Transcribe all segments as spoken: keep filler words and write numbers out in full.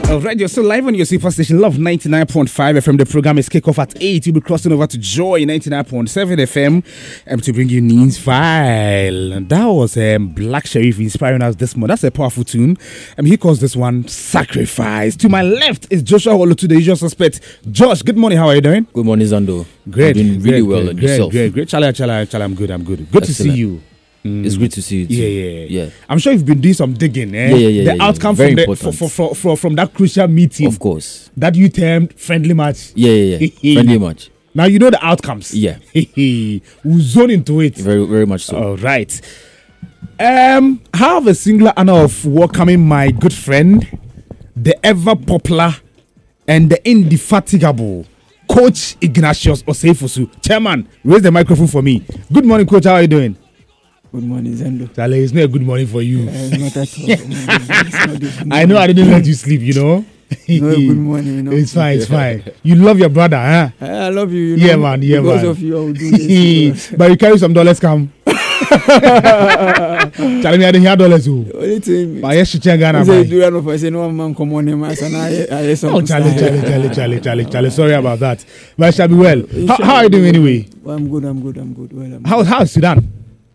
All right, you're still live on your super station, Love ninety-nine point five F M. The program is kick off at eight. You'll be crossing over to Joy ninety-nine point seven F M um, to bring you Neen's File. And that was um, Black Sherif inspiring us this month. That's a powerful tune. Um, he calls this one Sacrifice. To my left is Joshua Olotu, the usual suspect. Josh, good morning. How are you doing? Good morning, Zando. Great. I'm doing really great, well. Great, And great, yourself? great, great. Charlie, Charlie, Charlie, I'm good. I'm good. Good Excellent. to see you. Mm. It's great to see you too. Yeah, yeah, yeah. I'm sure you've been doing some digging. Eh? Yeah, yeah, yeah. The yeah, outcome yeah. Very from, the, important. for, for, for, from that crucial meeting. Of course. That you termed friendly match. Yeah, yeah, yeah. Friendly match. Now you know the outcomes. Yeah. We'll zone into it. Very, very much so. All right. Um, I have a singular honor of welcoming my good friend, the ever popular and the indefatigable Coach Ignatius Oseifusu. Chairman, raise the microphone for me. Good morning, Coach. How are you doing? Good morning, Zendo. Charlie, it's not a good morning for you. Uh, not at all. It's not I know I didn't let you sleep, you know. No, good morning. You know. It's fine, it's fine. You love your brother, huh? I love you. You know. Yeah, man, yeah, because man. of you, I will do this. But you carry some dollars, come. Charlie, me, I didn't hear dollars. Oh. Only thing. But yes, she check Ghana. I say, do that if I say no man come on him, and I, I, I some. Oh, Charlie, Charlie, Charlie, Charlie, Charlie, Charlie. Sorry about that. But I shall be well. How, how are you doing anyway? Well, I'm good. I'm good. I'm good. Well, I'm How good. how's Sudan?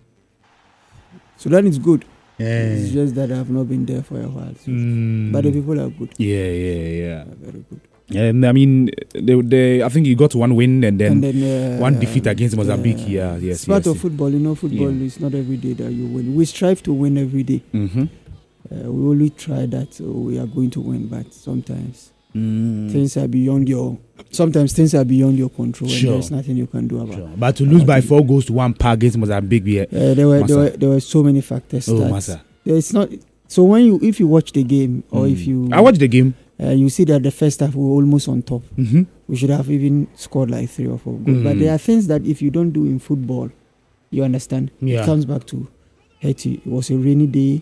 Sudan is good. Yeah. It's just that I've not been there for a while. So. Mm. But the people are good. Yeah, yeah, yeah. They're very good. And I mean, they, they, I think you got one win and then, And then uh, one defeat against Mozambique. uh, Yeah, yes, It's part yes. of football. You know, football Yeah. is not every day that you win. We strive to win every day. Mm-hmm. Uh, we only try that, so we are going to win. But sometimes Mm. things are beyond your. Sometimes things are beyond your control, and Sure. there's nothing you can do about. Sure. But to lose by four goals to one par against Mozambique, yeah. Uh, there were Massa. there were there were so many factors. Oh, that Massa. It's not. So when you if you watch the game or Mm. if you I watched the game. uh, you see that the first half we were almost on top. Mm-hmm. We should have even scored like three or four goals. Mm. But there are things that if you don't do in football, you understand. Yeah. It comes back to Haiti. It was a rainy day.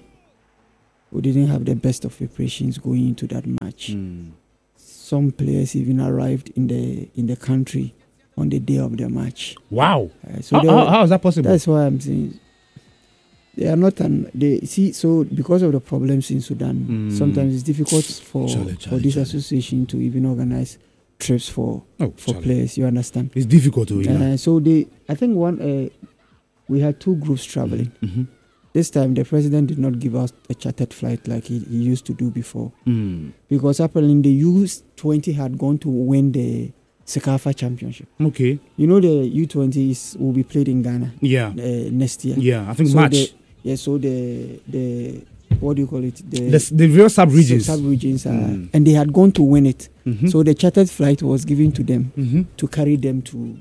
We didn't have the best of preparations going into that match. Mm. Some players even arrived in the in the country on the day of the match. Wow. Uh, so How, there how, were- how is that possible? that's why I'm saying they are not an they see so because of the problems in Sudan. Mm. Sometimes it's difficult for Charlie, for Charlie, this Charlie. association to even organize trips for oh, for Charlie. players. You understand? It's difficult to, you know. Uh, so they I think one uh, we had two groups traveling. Mm-hmm. This time the president did not give us a chartered flight like he, he used to do before. Mm. Because apparently the U twenty had gone to win the Sekafa Championship. Okay. You know the U twenty is will be played in Ghana Yeah. uh, next year. Yeah. I think So March. the- yeah, so the the what do you call it? The, The, the various sub regions. sub regions are, Mm. and they had gone to win it. Mm-hmm. So the chartered flight was given to them mm-hmm. to carry them to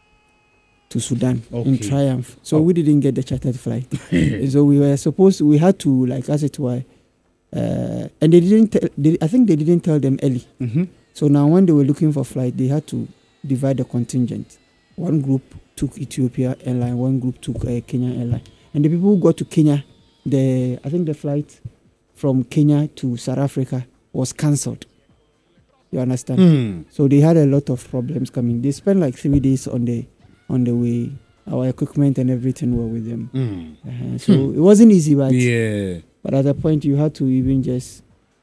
to Sudan in Okay. triumph. So Oh. we didn't get the chartered flight. So we were supposed we had to like as it were, uh, and they didn't. Tell, they, I think they didn't tell them early. mm-hmm. So now when they were looking for flight, they had to divide the contingent. One group took Ethiopia airline, one group took uh, Kenya airline, and the people who got to Kenya, the I think the flight from Kenya to South Africa was cancelled. You understand? Mm. So they had a lot of problems coming. They spent like three days on the on the way. Our equipment and everything were with them. Mm. Uh-huh. So it wasn't easy, but Yeah. but at a point you had to even just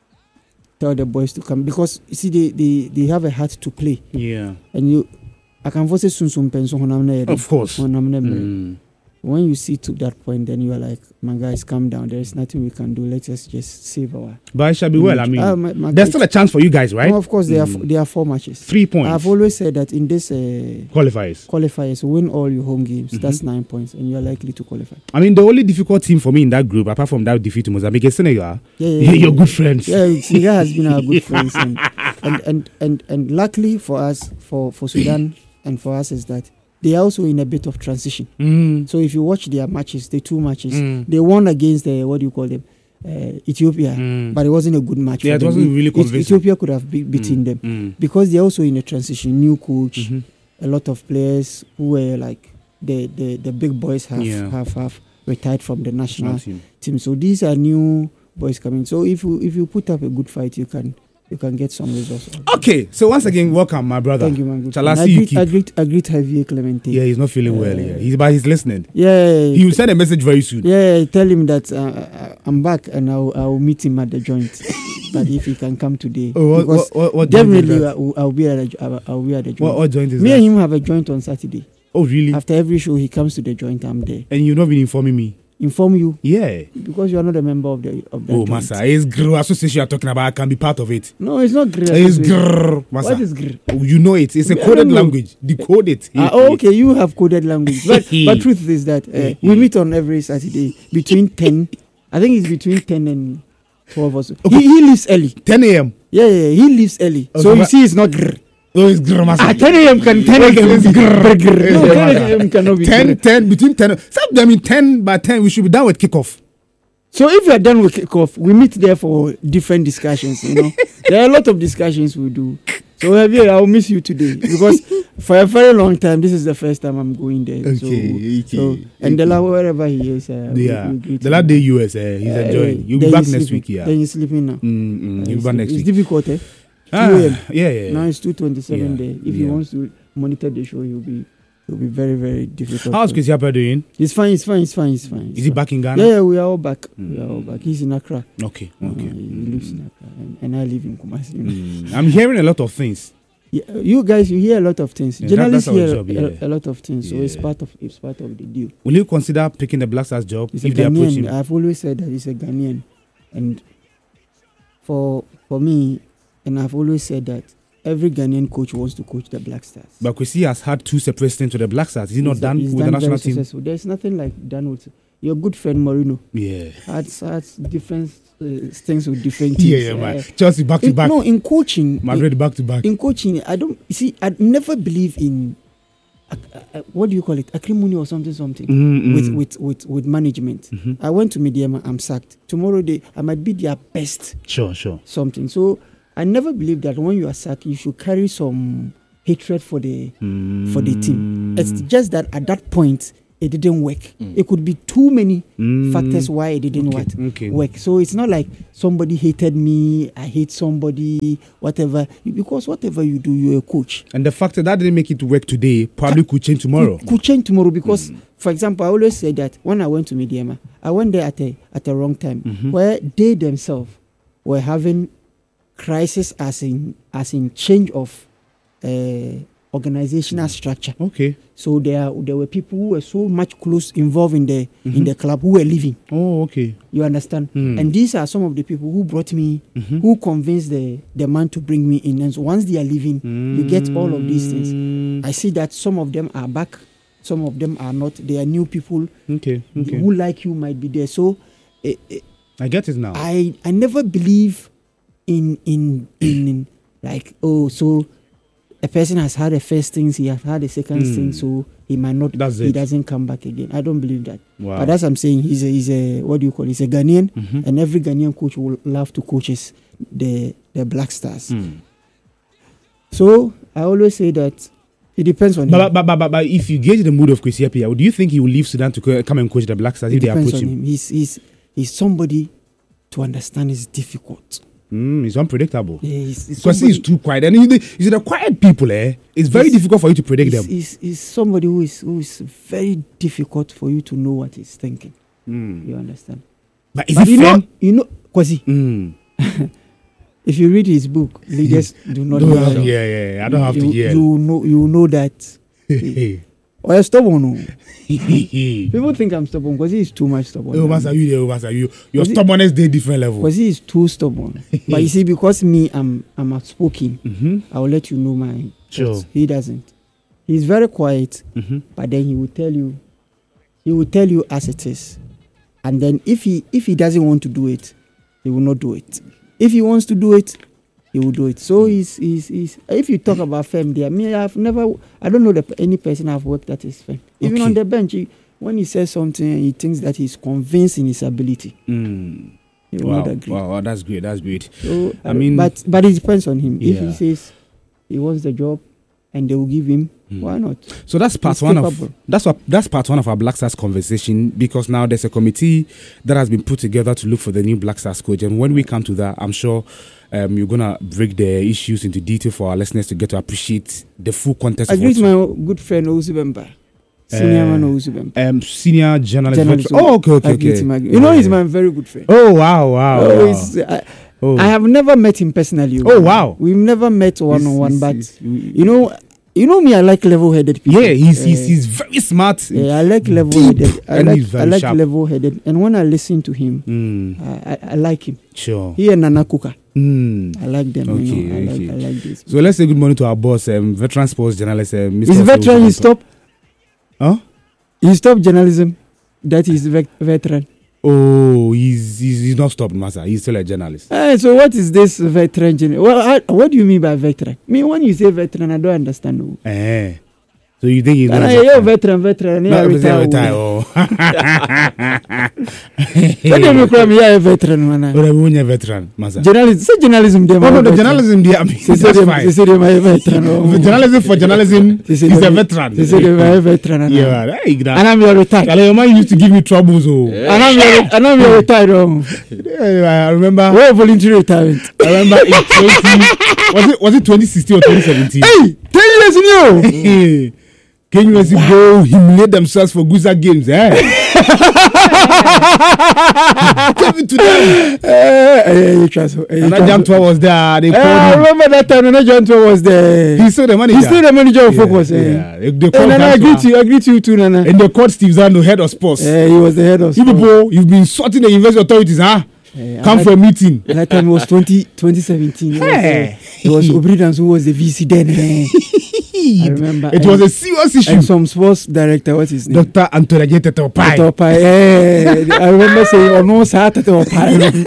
tell the boys to come because you see they they, they have a heart to play. Yeah. And you, I can force soon soon penso honamne. Of course. Mm. Mm. When you see to that point, then you are like, my guys, calm down. There is nothing we can do. Let us just save our. But I shall be well. I mean, Ah, my- my there's guys- still a chance for you guys, right? No, of course, there are Mm. f- there are four matches. Three points. I've always said that in this uh, Qualifiers. qualifiers, win all your home games. Mhm. That's nine points, and you are likely to qualify. I mean, the only difficult team for me in that group, apart from that defeat to Mozambique, is Senegal. Yeah, Yeah, you're good friends. Yeah, Senegal has been our good friends, and and, and and and luckily for us, for for Sudan and for us, is that they are also in a bit of transition. Mm. So if you watch their matches, the two matches, Mm. they won against the what do you call them, uh, Ethiopia, Mm. but it wasn't a good match. Yeah, for it them. wasn't really It- convincing. Ethiopia could have be- beaten Mm. them Mm. because they're also in a transition. New coach, Mhm. a lot of players who were like the the, the big boys have, Yeah. have have retired from the national National team. team. So these are new boys coming. So if you if you put up a good fight, you can you can get some results. Okay, so once again, welcome, my brother. Thank you, man. Good Shall I friend. see you greet, keep? I greet, I greet Javier Clemente. Yeah, he's not feeling well. Uh, Yeah, he's but he's listening. Yeah, He will send a message very soon. yeah. Tell him that uh, I'm back and I'll, I'll meet him at the joint. But if he can come today, Oh, what, because what, what, what joint is definitely that? I'll, I'll be at the, jo- I'll, I'll be at the joint. What, what joint is Me that? and him have a joint on Saturday. Oh, really? After every show, he comes to the joint. I'm there. And you've not been informing me. Inform you Yeah. because you are not a member of the of the Oh, joint. Massa, it's Gr association you're talking about. I can be part of it. No, it's not grill. It's Gr, Massa. What is grill? Oh, you know it. It's a I coded don't know. language. Decode it. Ah, oh, okay, you have coded language. But but truth is that uh, we meet on every Saturday between ten. I think it's between ten and twelve or so. Okay. He, he leaves early. ten a.m. Yeah, yeah, he leaves early. Okay, so you but- see, it's not grr. Oh, it's Gr, Massa. Ah, ten a.m. can ten a.m. It's be grr. grr, grr. No, It's ten grr. a.m. cannot be ten, grr. ten, between ten. Some I mean ten by ten, we should be done with kickoff. So if you are done with kickoff, we meet there for different discussions. You know, there are a lot of discussions we do. So Javier, I'll miss you today because for a very long time, this is the first time I'm going there. Okay, so, okay, so and the okay. la wherever he is, uh, we- Yeah. we greet The him. last day U S, uh, he's Uh, enjoying. You'll be then back he's next sleeping. week, yeah. Then he's sleeping now. Mm, mm, Uh, you'll be it's, back next it's week. difficult, eh? Ah, two a.m. yeah, yeah. Now it's two twenty-seven Yeah, there. If he yeah. wants to monitor the show, he'll be it'll be very, very difficult. How's for- Chris Yapper doing? He's fine, he's fine, he's fine, he's fine. Is he's he fine. back in Ghana? Yeah, yeah, we are all back. We Mm. are all back. He's in Accra. Okay, Uh, okay. he lives in Accra, and, and I live in Kumasi. You know. Mm, I'm hearing a lot of things. Yeah, you guys, you hear a lot of things. Yeah, that- Journalists that's our hear job, a, yeah. a lot of things, so it's Yeah. part of it's part of the deal. Will you consider picking the Black Stars job He's if a they approach Ghanaian. him? I've always said that he's a Ghanaian, and for for me, and I've always said that every Ghanaian coach wants to coach the Black Stars. But Kwesi has had two separate stints with the Black Stars. Is he not He's- done he's with the done national very team? successful. There's nothing like done with your good friend Mourinho. Yeah. Had had different uh, things with different Yeah, teams. yeah, Uh, man. Chelsea back to in- back. No, in coaching, Madrid back to back. in coaching, I don't you see. I never believe in uh, uh, what do you call it, acrimony or something, something. Mm, With, mm. with with with management, Mhm. I went to Mediama. I'm sacked. Tomorrow they I might be their best Sure, sure. something. So I never believe that when you are sacked, you should carry some hatred for the for the team. It's just that at that point it didn't work. Mm. It could be too many Mm. factors why it didn't Okay, work. okay. work. So it's not like somebody hated me, I hate somebody, whatever. Because whatever you do, you're a coach. And the fact that that didn't make it work today probably could change tomorrow. Could, could change tomorrow because, for example, I always say that when I went to Mediama, I went there at a at a wrong time Mhm. where they themselves were having crisis as in as in change of uh, organizational structure. Okay. So there there were people who were so much close involved in the in Mhm. the club who were leaving. Oh, okay. You understand? Hmm. And these are some of the people who brought me, Mhm. who convinced the, the man to bring me in. And so once they are leaving, you get all of these things. Mm. I see that some of them are back, some of them are not. They are new people Okay, okay. who like you might be there. So eh, eh, I get it now. I I never believe in in in, in like oh so a person has had a first things, he has had a second Hmm. thing, so he might not. That's he it. doesn't come back again. I don't believe that. Wow. But as I'm saying, he's a he's a what do you call it? He's a Ghanaian. Mhm. And every Ghanaian coach will love to coach his, the the Black Stars. Mm. So I always say that it depends on But, him. but, but, but, but if you gauge the mood of Kwesi Appiah, do you think he will leave Sudan to co- come and coach the Black Stars It if they depends approach on him? him. He's he's he's somebody to understand is difficult. Mm, it's unpredictable. Yeah, he's, he's Kwesi somebody- is too quiet. And you, you see, the quiet people, eh? It's very He's- difficult for you to predict he's, them. he's, he's somebody who is who is very difficult for you to know what he's thinking. Mm. You understand? But is But he you know, firm? you know, Kwesi, Mm. if you read his book, leaders do not Don't know. have- yeah, yeah, yeah. I don't have you, to hear. You know, you know that. Or you're stubborn. No? People think I'm stubborn because he is too much stubborn. Oh, Master, you there, Master, you. Your Was it- stubbornness day different level. Because he is too stubborn. But you see, because me, I'm I'm outspoken, Mm-hmm. I will let you know my Sure. thoughts. He doesn't. He's very quiet, Mm-hmm. but then he will tell you, he will tell you as it is. And then if he if he doesn't want to do it, he will not do it. If he wants to do it, he will do it. So he's he's, he's if you talk about firm there, me I've never I don't know the, any person I've worked that is firm. Even Okay. on the bench, he, when he says something, he thinks that he's convinced in his ability. Mm. He will Wow. not agree. wow, wow, that's great. That's great. So, I uh, mean- but but it depends on him. If Yeah. he says he wants the job, and they will give him, Mm. Why not? So that's part He's one capable. of that's what that's part one of our Black Stars conversation, because now there's a committee that has been put together to look for the new Black Stars coach, and when we come to that, I'm sure um, you're gonna break the issues into detail for our listeners to get to appreciate the full context. I of greet what's- my good friend Owusu Bemba, senior Uh, man Owusu Bemba. um senior journalist. Journalist. veteran- Oh, okay, okay, I greet okay. him, I greet- You know, he's Yeah. my very good friend. Oh wow, wow. Oh, wow. he's- I, Oh. I have never met him personally. Oh, wow. We've never met one on one, He's- but he's- you know, you know me. I like level-headed people. yeah, he's, he's Uh, he's very smart. yeah, I like level-headed. I and like, he's very I like sharp. level-headed, and when I listen to him, Mm, I, I, I like him. sure. He and Nana Kuka, Mm. I like them. Okay, you know, I okay. like, I like this. So let's say good morning to our boss, um, veteran sports journalist, uh, Mister He's veteran. He stopped. Huh? He stopped journalism. That is vet- veteran. Oh, he's, he's he's not stopped, Master. He's still a journalist. Eh, so what is this veteran? Gen- well, I, what do you mean by veteran? Me, when you say veteran, I don't understand. No. Eh. So you think he's And not I a hear veteran? veteran, veteran. Not Yeah, a retire. veteran, oh. oh. Let them call me yeah, a veteran, man. But I'm a veteran, Master. Journalism, say journalism. Them Oh, no, are the veteran. journalism, there, I mean, They say that's them, fine. they say them are a veteran. Oh. The journalism for journalism, They say he's a them- veteran. They say them are a veteran. And, Yeah, man. Hey, and that. I'm your retired. Like, your man used to give me troubles, oh. And I'm your, and I'm your retired. Oh. Yeah, I remember. Where voluntary retirement? I remember in twenty was it was it twenty sixteen or twenty seventeen? Hey, ten years in you. Can you see go humiliate themselves for Guza games? Eh? Give it to them. Eh, you trust. And that Jam Tour was there. They I called him. remember that time when John Tour was there. He's still the manager. He's still the manager of Yeah, Focus. Eh. yeah. They, they Hey, called Nana, I Joshua. agree to you. I agree to you too, Nana. And they called Steve Zando, head of sports. Eh, he was the head of You sport. people, you've been sorting the university authorities, huh? Eh, Come and for a meeting. that, that time it was twenty, twenty seventeen. It was, Hey. uh, it was Obridans who was the V C then. Eh. I remember. It and, was a serious issue. and some sports director, what's his name? Doctor Antonio Tetopai. Topai. Eh, I remember saying, oh no, sir, Topai.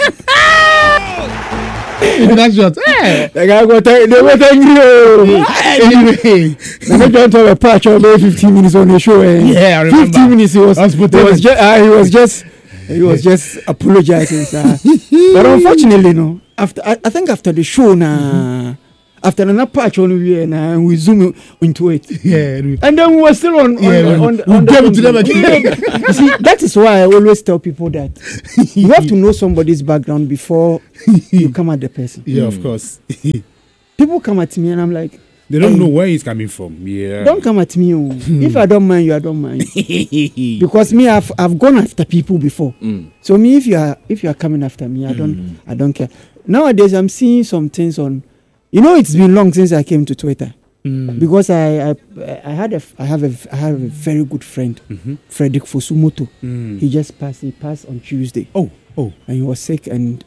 That's just, eh. The guy got ang- they got angry. Oh. Anyway. Then John to have a patch on maybe fifteen minutes on the show. Eh. Yeah, I remember. fifteen minutes he was, I was he putting was it. just, uh, he was just, he was just apologizing, sir. But unfortunately, no. After I, I think after the show, nah, after another patch on we nah, we zoom into it. Yeah. And then we were still on. on, Yeah, on, we- on, we on gave the it to them again. You see, that is why I always tell people that you have to know somebody's background before you come at the person. Yeah, of course. People come at me and I'm like, They don't Hey. know where he's coming from. Yeah. don't come at me. Oh. If I don't mind you, I don't mind. Because me, I've I've gone after people before. Mm. So me, if you are if you are coming after me, I don't Mm. I don't care. Nowadays, I'm seeing some things on. You know, it's been long since I came to Twitter Mm. because I I, I had a I have a I have a very good friend, Mhm. Frederick Fosumoto. Mm. He just passed. He passed on Tuesday, Oh, oh. and he was sick, and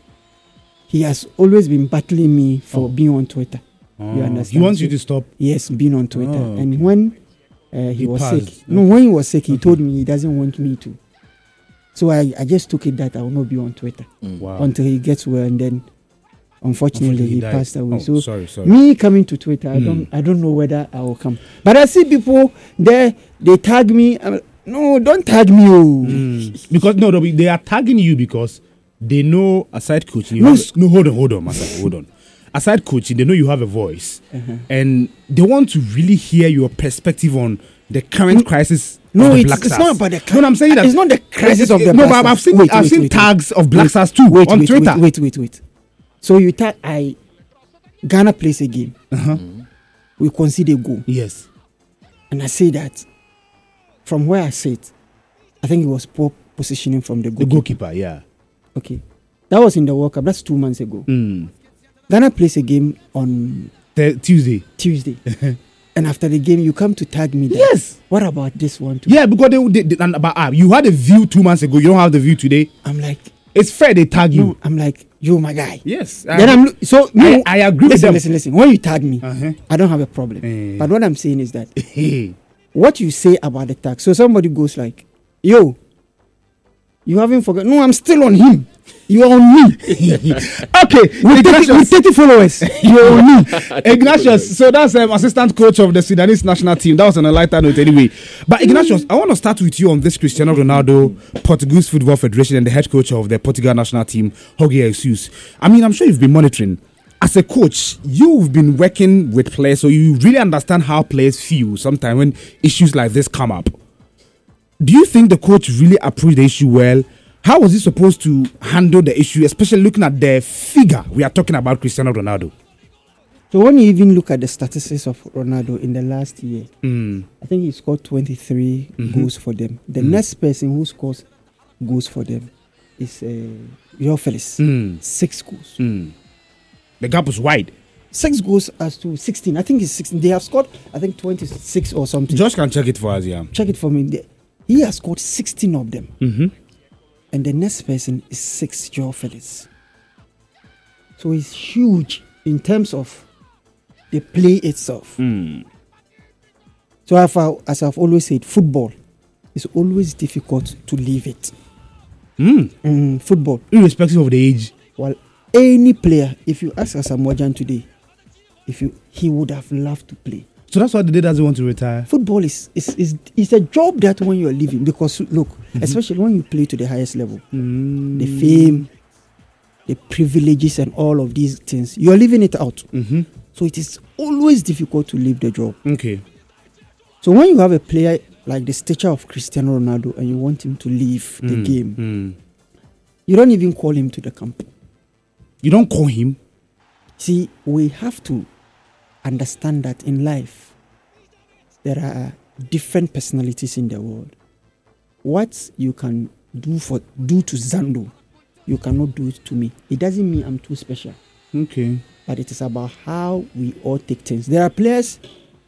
he has always been battling me for Oh. being on Twitter. Oh. understand? He wants you to stop. Yes, being on Twitter. Oh, And okay. when uh, he, He was passed. sick, no, when he was sick, he told me he doesn't want me to. So I, I just took it that I will not be on Twitter Mm. Wow. until he gets well, and then unfortunately, Unfortunately, he died. passed away. Oh, so sorry, sorry. me coming to Twitter, I Mm. don't I don't know whether I will come. But I see people there, they tag me. I'm like, no, don't tag me. Oh. Mm. Because no, no, they are tagging you because they know aside coaching. You No, have, s- no, hold on, hold on, Master, hold on. Aside coaching, they know you have a voice, Uh-huh. and they want to really hear your perspective on the current crisis. No, of the it's, Black it's Stars. not about the. No, no, I'm saying that it's not the crisis of the. No, Black but I've Stars. seen Wait, I've wait, seen wait, tags of Black wait, Stars too wait, on wait, Twitter. Wait, wait, wait, wait. So you tag I. Ghana plays a game. Uh-huh. We concede a goal. Yes. And I say that from where I sit, I think it was poor positioning from the The goalkeeper. goalkeeper, yeah. Okay. That was in the World Cup. That's two months ago. Mm. Ghana plays a game on The Tuesday. Tuesday. And after the game, you come to tag me there. Yes. What about this one too? Yeah, because they, they, they and about ah, you had a view two months ago. You don't have the view today. I'm like, It's fair they tag you. no, I'm like, you my guy. Yes. Then I'm lo- so no, I, I agree listen, with listen, listen. When you tag me, them. Uh-huh. I don't have a problem. Eh. But what I'm saying is that Hey. what you say about the tag. So somebody goes like, yo, you haven't forgotten. No, I'm still on him. You're on me. Okay, With thirty, with thirty followers, you're on me. Ignatius, so that's um, assistant coach of the Sudanese national team. That was on a lighter note anyway. But Ignatius, I want to start with you on this Cristiano Ronaldo Portuguese Football Federation and the head coach of the Portugal national team, Jorge Jesus. I mean, I'm sure you've been monitoring. as a coach, you've been working with players, so you really understand how players feel sometimes when issues like this come up. Do you think the coach really approached the issue well? How was he supposed to handle the issue, especially looking at the figure we are talking about, Cristiano Ronaldo? So when you even look at the statistics of Ronaldo in the last year, Mm. I think he scored twenty-three Mhm. goals for them. The Mm. next person who scores goals for them is uh, Joao Felix. Mm. Six goals. Mm. The gap was wide. Six goals as to sixteen. I think it's sixteen. They have scored, I think, twenty-six or something. Josh can check it for us, yeah. Check it for me. They- He has scored sixteen of them. Mm-hmm. And the next person is six, Joao Felix. So it's huge in terms of the play itself. Mm. So as, I, as I've always said, football is always difficult to leave it. Mm. Mm, football. Irrespective of the age. Well, any player, if you ask Asamoah Gyan today, if you he would have loved to play. So that's why the day doesn't want to retire. Football is is, is is a job that when you are living, because look, mm-hmm. especially when you play to the highest level, Mm. the fame, the privileges, and all of these things, you are living it out. Mm-hmm. So it is always difficult to leave the job. Okay. So when you have a player like the stature of Cristiano Ronaldo and you want him to leave the Mm. game, Mm. you don't even call him to the camp. You don't call him. See, we have to understand that in life, there are different personalities in the world. What you can do for do to Zando, you cannot do it to me. It doesn't mean I'm too special, Okay. but it is about how we all take things. There are players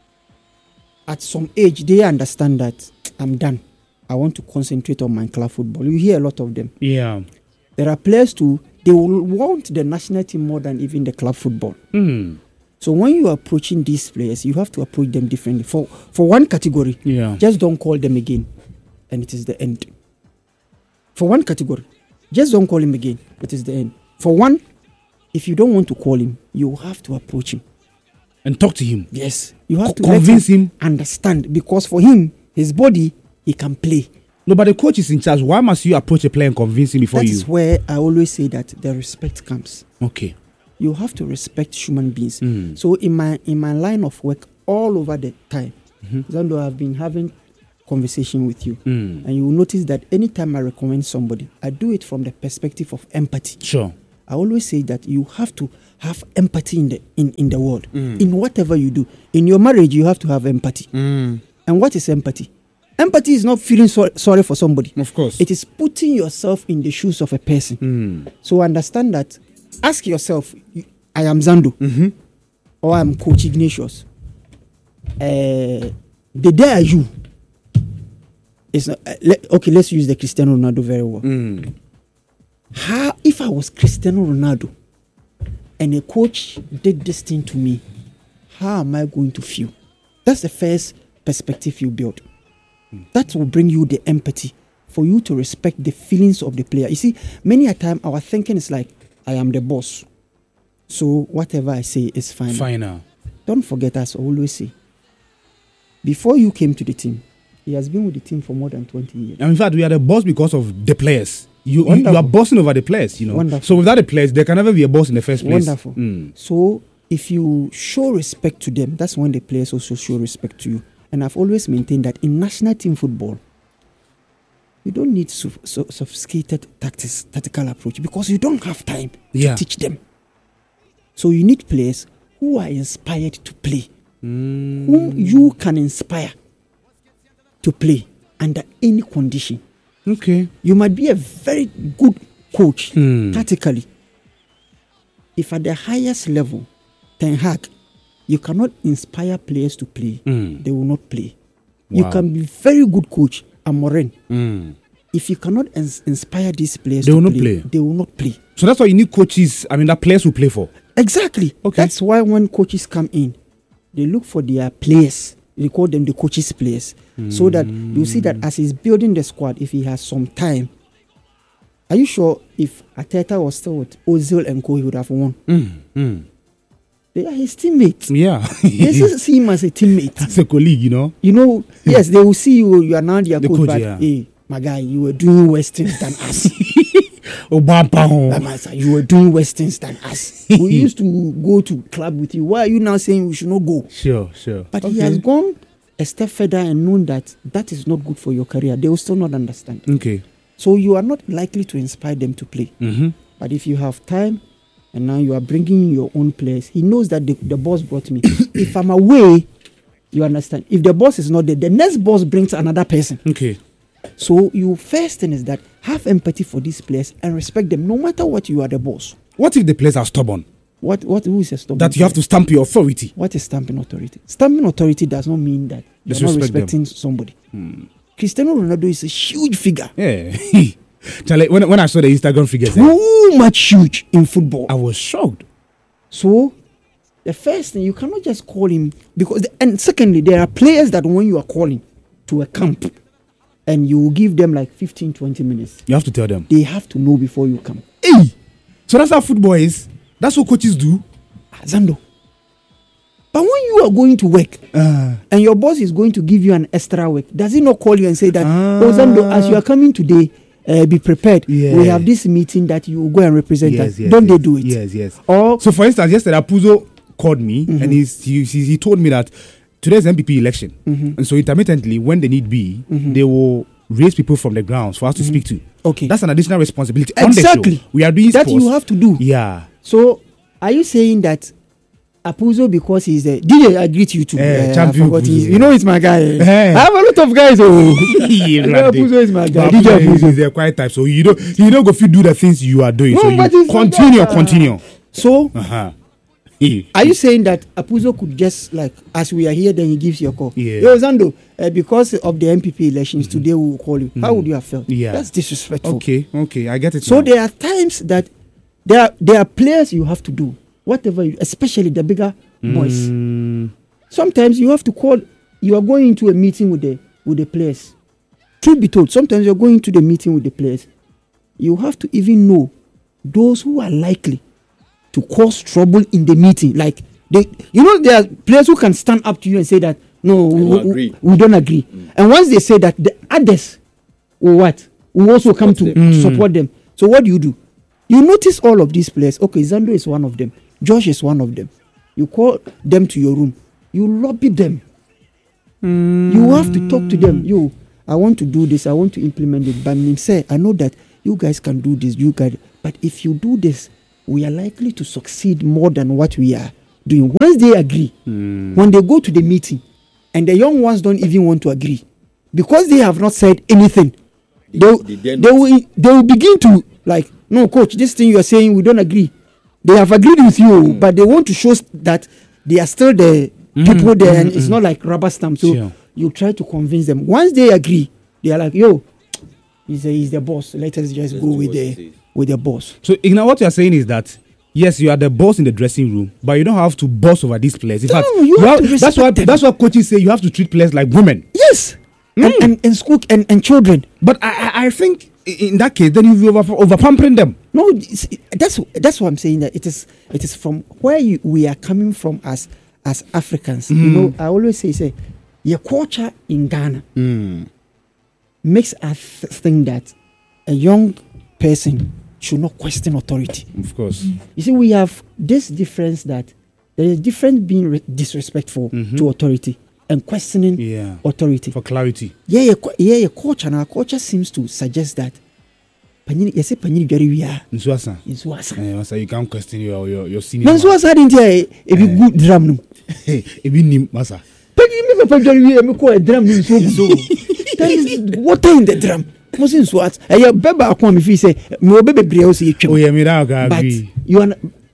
at some age, they understand that I'm done. I want to concentrate on my club football. You hear a lot of them. Yeah. There are players too, they will want the national team more than even the club football. Mm. So when you are approaching these players, you have to approach them differently. For for one category, Yeah. just don't call them again, and it is the end. For one category, just don't call him again, it is the end. For one, if you don't want to call him, you have to approach him. And talk to him. Yes, you have Co- to let convince him. understand, because for him, his body, he can play. No, but the coach is in charge. Why must you approach a player and convince him before That you? is where I always say that the respect comes. Okay. You have to respect human beings. Mm. So in my in my line of work, all over the time, Mhm. Zando, I've been having conversation with you, Mm. and you will notice that anytime I recommend somebody, I do it from the perspective of empathy. Sure. I always say that you have to have empathy in the in, in the world, Mm. in whatever you do. In your marriage, you have to have empathy. Mm. And what is empathy? Empathy is not feeling so, sorry for somebody. Of course. It is putting yourself in the shoes of a person. Mm. So understand that. Ask yourself, I am Zando, Mm-hmm. or I'm Coach Ignatius. Uh, the day are you? It's not, uh, let, okay, let's use the Cristiano Ronaldo very well. Mm. How, if I was Cristiano Ronaldo and a coach did this thing to me, how am I going to feel? That's the first perspective you build. Mm. That will bring you the empathy for you to respect the feelings of the player. You see, many a time our thinking is like, I am the boss, so whatever I say is fine. Final. Don't forget, as I always say, before you came to the team, he has been with the team for more than twenty years. And in fact, we are the boss because of the players. You, you, Wonderful. you are bossing over the players, you know. Wonderful. So without the players, there can never be a boss in the first place. Wonderful. Mm. So if you show respect to them, that's when the players also show respect to you. And I've always maintained that in national team football, you don't need so, so sophisticated tactics, tactical approach, because you don't have time Yeah. to teach them. So you need players who are inspired to play, Mm. whom you can inspire to play under any condition. Okay. You might be a very good coach Hmm. tactically. If at the highest level, Ten Hag, you cannot inspire players to play, Mm. they will not play. You Wow. can be very good coach, Amorim. Mm. If you cannot ins- inspire these players They to will not play, play. they will not play. So that's why you need coaches. I mean, that players will play for. Exactly. Okay. That's why when coaches come in, they look for their players. They call them the coaches' players. So that you see that as he's building the squad, if he has some time, are you sure if Arteta was still with Ozil and co, he would have won? Mm. Mm. They are his teammates. Yeah. They still see him as a teammate. It's a colleague, you know. You know, yes, they will see you, you are now their The coach, coach, but yeah. hey, my guy, you were doing worse things than us. Obampa ho. That man said, you were doing worse things than us. We used to go to club with you. Why are you now saying we should not go? Sure, sure. But okay. he has gone a step further and known that that is not good for your career. They will still not understand. Okay. So you are not likely to inspire them to play. Mm-hmm. But if you have time and now you are bringing your own players, he knows that the, the boss brought me. If I'm away, you understand. If the boss is not there, the next boss brings another person. Okay. So you first thing is that have empathy for these players and respect them, no matter what. You are the boss. What if the players are stubborn? What what who is a stubborn? That you have to stamp your authority. What is stamping authority? Stamping authority does not mean that you're not respecting them. Somebody. Hmm. Cristiano Ronaldo is a huge figure. Yeah. Charlie, when, when I saw the Instagram figures, too much huge in football. I was shocked. So the first thing, you cannot just call him because the, and secondly, there are players that when you are calling to a camp and you will give them like fifteen, twenty minutes, you have to tell them. They have to know before you come. Hey! So that's how football is. That's what coaches do. Zando. But when you are going to work uh, and your boss is going to give you an extra work, does he not call you and say that, uh, oh Zando, as you are coming today, uh, be prepared. Yeah. We have this meeting that you will go and represent yes, us. Yes, Don't yes, they do it? Yes, yes. Or so for instance, yesterday Apuzo called me mm-hmm. and he's, he, he he told me that today's M P P election. Mm-hmm. And so intermittently, when they need be, mm-hmm. they will raise people from the grounds for us to mm-hmm. speak to. Okay. That's an additional responsibility. Exactly. On the show. We are doing that sports. You have to do. Yeah. So are you saying that Apuzo, because he's a D J, I greet you too. Uh, uh, champion. You know, it's my guy. Hey. I have a lot of guys. Oh, Apuzo is my guy. D J Apuzo is the quiet type, so you don't you don't go fit do the things you are doing. No, so but you it's continue, not that, uh, continue. So, uh-huh. Are you saying that Apuzo could just like as we are here, then he gives you a call? Yeah. Yo, Zando, uh, because of the M P P elections mm-hmm. today, we will call you. Mm-hmm. How would you have felt? Yeah, that's disrespectful. Okay, okay, I get it. So now. there are times that there are, there are players you have to do whatever, you, especially the bigger boys. Mm. Sometimes you have to call. You are going into a meeting with the with the players. Truth be told, sometimes you are going to the meeting with the players. You have to even know those who are likely to cause trouble in the meeting. Like they, you know, there are players who can stand up to you and say that no, we, don't we, we don't agree. Mm. And once they say that, the others will what will also come to, to support them. So what do you do? You notice all of these players. Okay, Zando is one of them. Josh is one of them. You call them to your room. You lobby them. Mm. You have to talk to them. You, I want to do this. I want to implement it. But I say, I know that you guys can do this. You guys, but if you do this, we are likely to succeed more than what we are doing. Once they agree, mm. when they go to the meeting, and the young ones don't even want to agree, because they have not said anything, they, they, they, they will they will begin to like, no, coach, this thing you are saying, we don't agree. They have agreed with you, mm. but they want to show that they are still the mm. people there, mm. and it's mm. not like rubber stamp. So sure. you try to convince them. Once they agree, they are like, yo, he's, a, he's the boss. Let us just Let's go with the with the boss. So, Igna, what you are saying is that yes, you are the boss in the dressing room, but you don't have to boss over these players. In no, fact, you you have have, to that's what them. that's what coaches say. You have to treat players like women. Yes, mm. and, and and school and, and children. But I, I I think in that case, then you over over pampering them. No, that's that's what I'm saying. That it is it is from where you, we are coming from as as Africans. Mm. You know, I always say say your culture in Ghana mm. makes us think that a young person should not question authority. Of course. Mm. You see, we have this difference that there is a difference being re- disrespectful mm-hmm. to authority and questioning yeah. authority. For clarity. Yeah, yeah, yeah, yeah, culture. And our culture seems to suggest that Panini, you say Panini very we are. Nsuasa. Nsuasa. Yeah, so you can't question your your, your senior. Nsuasa didn't hear a be good drum no. Hey, a be nim masa. Panini me for very we me call a drum no so. There is water in the drum. Mosin swat. Eh, beba akwa me fi say me obebe bre o say twem. Oh yeah, me da agree. But you are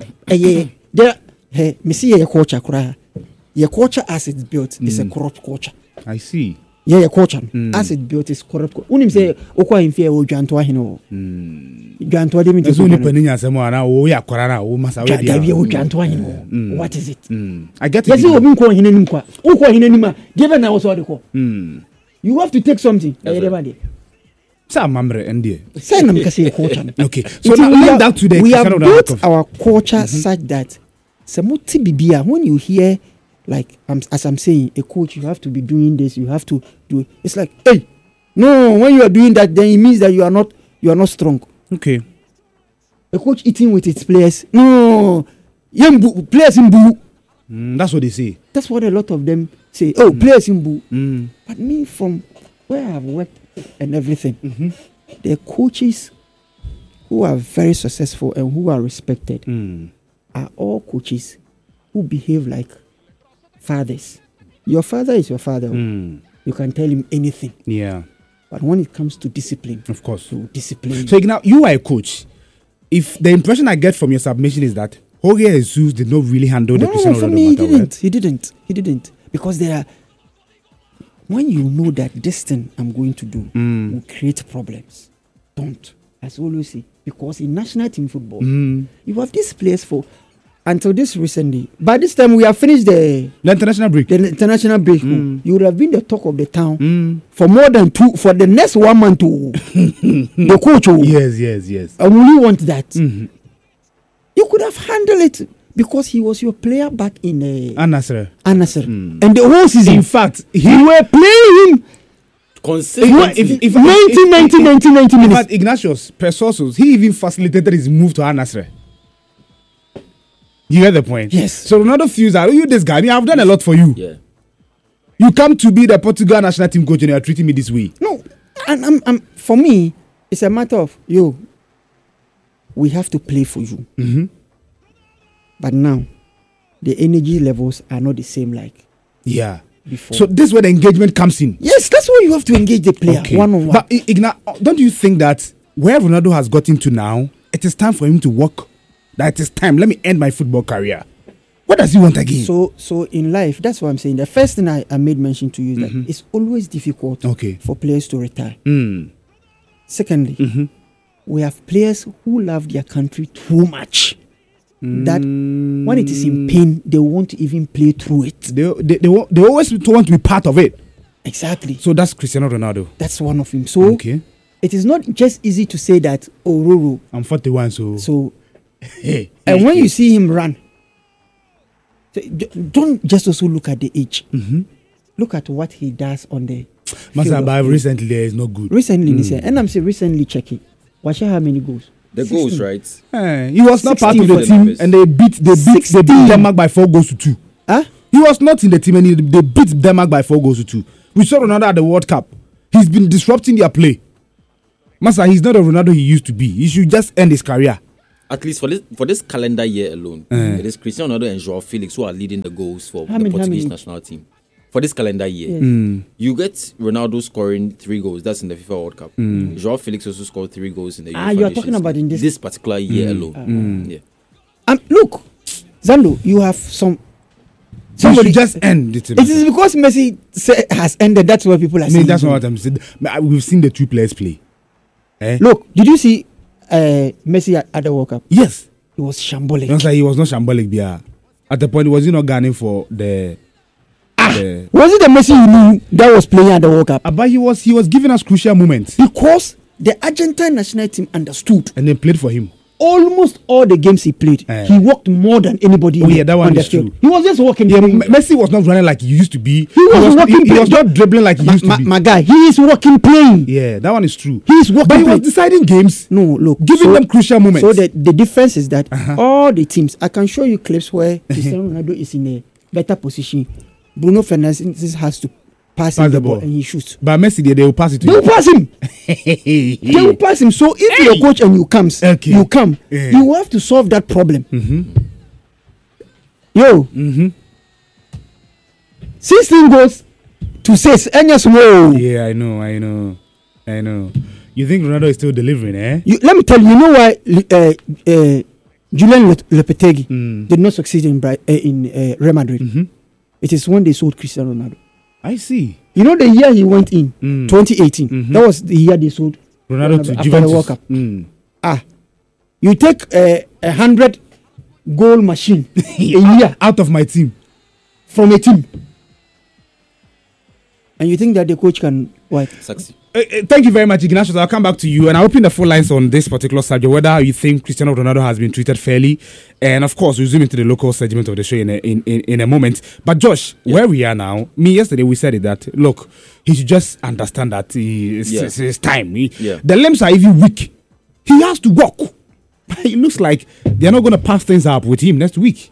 eh there hey, me see your culture kura. Your culture as it's built mm. is a corrupt culture. I see. Yeah, your culture mm. as it built is corrupt. Unim say okwa himfie o dwanto ahene o. Mm. Dwanto de me so ni pani nya asemo ana o ya kwara na o masa we dia. Dwanto o dwanto ahene o. What is it? Mm. I get it. Yes, obi nko ahene nim kwa. Okwa ahene nim a given na was all the call. Mm. You have to take something. Eh dey bad. Sa mamre ndie. Say nam ka say culture. Okay. So now link that to the we have built our culture mm-hmm. such that semuti bibia when you hear like um, as I'm saying, a coach, you have to be doing this, you have to do it. It's like, hey, no, when you are doing that, then it means that you are not you are not strong. Okay. a coach eating with its players. No, young players in boo. Mm, that's what they say. That's what a lot of them say. Oh, mm. players in boo. Mm. But me, from where I've worked and everything, mm-hmm. the coaches who are very successful and who are respected mm. are all coaches who behave like fathers. Your father is your father. Mm. You can tell him anything. Yeah. But when it comes to discipline, of course, to discipline. So now you are a coach. If the impression I get from your submission is that Jorge Jesus did not really handle no, the Cristiano for Ronaldo me, he matter, didn't. right? He didn't. He didn't. Because there are, when you know that this thing I'm going to do mm. will create problems, don't. As always say, because in national team football, mm. you have these players for until this recently. By this time, we have finished the, the international break. The international break. Mm. You would have been the talk of the town mm. for more than two for the next one month. To the coach. Yes, yes, yes. I really want that. Mm-hmm. You could have handled it because he was your player back in uh, Al-Nassr. Al-Nassr. Mm. And the whole season. In fact, he were playing him. Consistently. If, if, if, ninety, ninety, ninety, ninety minutes. In fact, Ignatius Persosos, he even facilitated his move to Al-Nassr. You get the point? Yes. So Ronaldo feels that, oh, you this guy, I mean, I've done a lot for you. Yeah. You come to be the Portugal national team coach and you are treating me this way. No, and I'm, I'm, for me, it's a matter of, yo, we have to play for you. Mm-hmm. But now, the energy levels are not the same like yeah. before. So this is where the engagement comes in. Yes, that's why you have to engage the player Okay. one on one. But Igna, don't you think that where Ronaldo has gotten to now, it is time for him to work? That it is time. Let me end my football career. What does he want again? So, so in life, that's what I'm saying. The first thing I, I made mention to you is mm-hmm. that it's always difficult okay. for players to retire. Mm. Secondly, mm-hmm. we have players who love their country too much mm. that when it is in pain, they won't even play through it. They, they, they, they always want to be part of it. Exactly. So that's Cristiano Ronaldo. That's one of him. So okay. it is not just easy to say that, oh, Roro. I'm forty-one, so... So, hey, and when you see him run, don't just also look at the age. Mm-hmm. Look at what he does on the Master, but recently there is not good. Recently, mm. this year, and I'm saying recently checking. Watch how many goals? The sixteen goals, right? Hey, he was not part of the for team, the and they beat they beat, they beat Denmark by four goals to two. Huh? He was not in the team, and he, they beat Denmark by four goals to two. We saw Ronaldo at the World Cup. He's been disrupting their play. Master, he's not a Ronaldo he used to be. He should just end his career. At least for this for this calendar year alone, uh. it is Cristiano Ronaldo and Joao Felix who are leading the goals for how the many, Portuguese national team. For this calendar year, yes. mm. you get Ronaldo scoring three goals. That's in the FIFA World Cup. Mm. Joao Felix also scored three goals in the Ah, UEFA you are Nations talking about in this this particular year mm. alone. Uh, mm. Yeah. Um, look, Zando, you have some. Somebody just end it. It is because Messi say, has ended. That's what people are I saying. mean, that's not what I'm saying. We've seen the two players play. Eh? Look, did you see uh, Messi at, at the World Cup? Yes. He was shambolic. No, sir, he was not shambolic. Yeah. At the point, was he not gunning for the? Ah, the was it the Messi you knew that was playing at the World Cup? Uh, but he was he was giving us crucial moments because the Argentine national team understood and they played for him. Almost all the games he played, uh, he worked more than anybody. Oh yeah, that one on is the field. true. He was just walking. Yeah, M- Messi was not running like he used to be. He was, he was walking. He, he was not dribbling like he ma- used ma- to be. My guy, he is walking, playing. Yeah, that one is true. He is walking, but he playing. was deciding games. No, look, giving so, them crucial moments. So the the difference is that uh-huh. all the teams, I can show you clips where Cristiano Ronaldo is in a better position. Bruno Fernandes has to pass, pass him the ball ball and he shoots. But Messi, they, they will pass it to they you. They will pass him. They will pass him. So if hey. you're a coach and you comes, okay. you come, yeah. you have to solve that problem. Mm-hmm. Yo, mm-hmm. sixteen goals to six. Yeah, I know, I know, I know. You think Ronaldo is still delivering, eh? You, let me tell you, you know why uh, uh, Julian Lopetegui mm. did not succeed in uh, in uh, Real Madrid? Mm-hmm. It is when they sold Cristiano Ronaldo. I see. You know the year he went in, mm. twenty eighteen. Mm-hmm. That was the year they sold Ronaldo, Ronaldo to after Juventus. the World Cup. Mm. Ah, you take a uh, hundred goal machine a year out of my team, from a team, and you think that the coach can what? Succeed. Uh, uh, thank you very much, Ignatius. I'll come back to you and I'll open the full lines on this particular subject, whether you think Cristiano Ronaldo has been treated fairly. And of course, we'll zoom into the local segment of the show in a, in, in, in a moment. But Josh, yeah. where we are now, me yesterday we said it that, look, he should just understand that he, it's, yeah. it's, it's time. He, yeah. The limbs are even weak. He has to walk. It looks like they're not going to pass things up with him next week.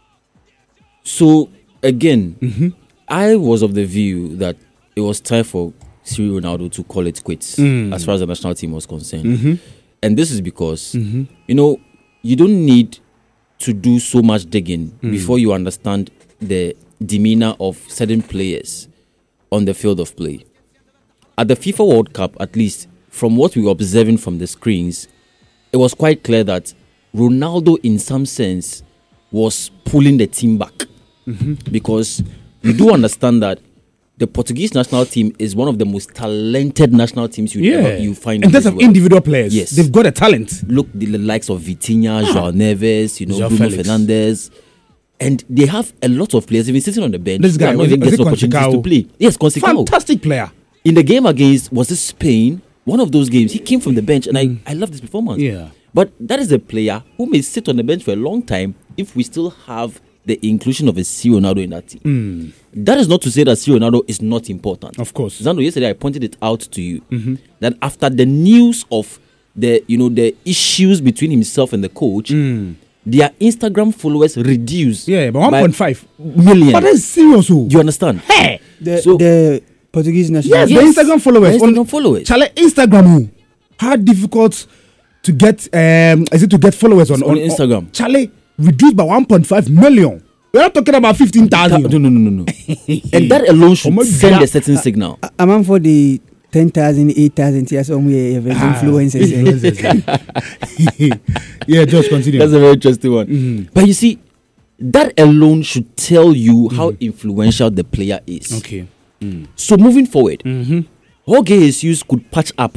So again, Mm-hmm. I was of the view that it was time for Ciro Ronaldo to call it quits Mm. as far as the national team was concerned. Mm-hmm. And this is because, Mm-hmm. you know, you don't need to do so much digging Mm. before you understand the demeanor of certain players on the field of play. At the FIFA World Cup, at least from what we were observing from the screens, it was quite clear that Ronaldo, in some sense, was pulling the team back. Mm-hmm. Because you do understand that the Portuguese national team is one of the most talented national teams you Yeah. ever you find in in terms this of world. individual players, Yes. they've got a talent. Look, the, the likes of Vitinha, João Neves, you know, João Bruno Felix. Fernandes, and they have a lot of players even sitting on the bench. This who guy, are not was even it- was getting it opportunities Conceição? to play. Yes, Conceição. Fantastic player. In the game against, was it Spain? One of those games, he came from the bench, and I, I love this performance. Yeah. But that is a player who may sit on the bench for a long time if we still have the inclusion of a Ciro Ronaldo in that team. Mm. That is not to say that Ciro Ronaldo is not important. Of course. Zando, yesterday I pointed it out to you Mm-hmm. that after the news of the you know the issues between himself and the coach, Mm. their Instagram followers reduced. Yeah, but one by point five million. But that's serious. Oh. You understand? Hey. The, So- the Portuguese national. Yes, Yes. the Instagram followers. The Instagram on- followers. Chale, Instagram. oh. How difficult to get? Um, is it to get followers on, On Instagram. Chale, reduced by one point five million. We're not talking about fifteen Ta- thousand. no, no, no, no, no. And that alone should Oh my send God. a certain signal. I'm on for the ten thousand, eight thousand years on we have Ah, influencers. influencers. Yeah, just continue. That's a very interesting one. Mhm. But you see, that alone should tell you how influential the player is. Okay. Mm. So moving forward, Mm-hmm. Jorge Jesus could patch up.